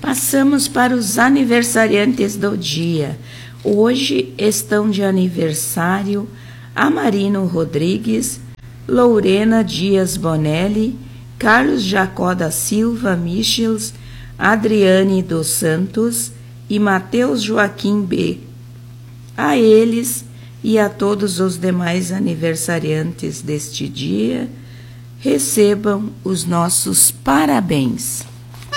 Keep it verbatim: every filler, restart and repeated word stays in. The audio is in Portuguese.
Passamos para os aniversariantes do dia. Hoje estão de aniversário Amarino Rodrigues, Lorena Dias Bonelli, Carlos Jacó da Silva Michels, Adriane dos Santos e Mateus Joaquim B. A eles e a todos os demais aniversariantes deste dia, recebam os nossos parabéns.